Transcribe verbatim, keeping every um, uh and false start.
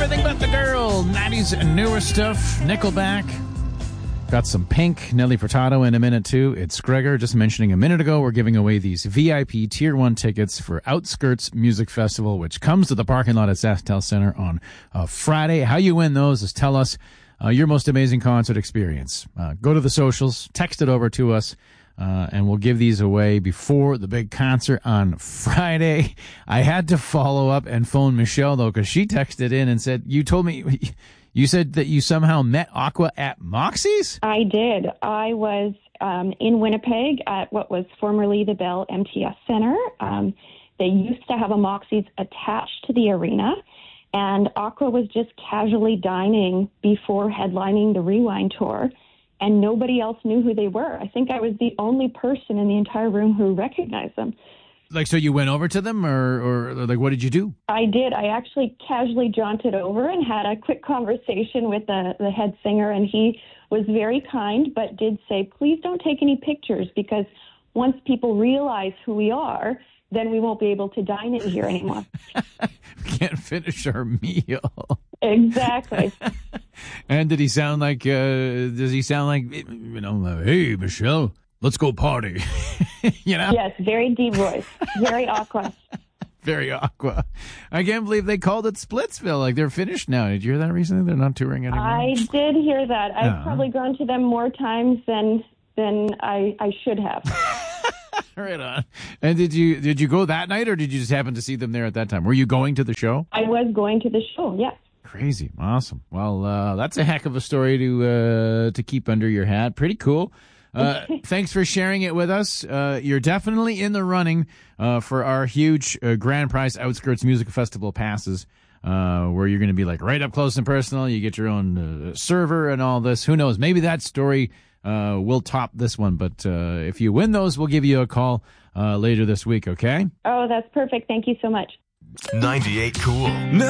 Everything But the Girl, nineties newer stuff, Nickelback. Got some Pink, Nelly Furtado in a minute, too. It's Gregor, just mentioning a minute ago, we're giving away these V I P Tier one tickets for Outskirts Music Festival, which comes to the parking lot at SaskTel Center on uh, Friday. How you win those is tell us uh, your most amazing concert experience. Uh, go to the socials, text it over to us, uh, and we'll give these away before the big concert on Friday. I had to follow up and phone Michelle, though, because she texted in and said, you told me... You said that you somehow met Aqua at Moxie's? I did. I was um, in Winnipeg at what was formerly the Bell M T S Center. Um, they used to have a Moxie's attached to the arena, and Aqua was just casually dining before headlining the Rewind tour, and nobody else knew who they were. I think I was the only person in the entire room who recognized them. Like, so you went over to them, or, or like, what did you do? I did. I actually casually jaunted over and had a quick conversation with the, the head singer, and he was very kind, but did say, please don't take any pictures, because once people realize who we are, then we won't be able to dine in here anymore. We can't finish our meal. Exactly. And did he sound like, uh, does he sound like, you know, uh, hey, Michelle, let's go party? You know? Yes, very deep voice. Very Aqua. Very Aqua. I can't believe they called it Splitsville. Like, they're finished now. Did you hear that recently? They're not touring anymore. I did hear that. I've Oh. probably gone to them more times than than I, I should have. Right on. And did you did you go that night, or did you just happen to see them there at that time? Were you going to the show? I was going to the show, yes. Crazy. Awesome. Well, uh, that's a heck of a story to uh, to keep under your hat. Pretty cool. Uh, thanks for sharing it with us. Uh, you're definitely in the running uh, for our huge uh, grand prize Outskirts Music Festival passes, uh, where you're going to be like right up close and personal. You get your own uh, server and all this. Who knows? Maybe that story uh, will top this one. But uh, if you win those, we'll give you a call uh, later this week, okay? Oh, that's perfect. Thank you so much. ninety-eight Cool.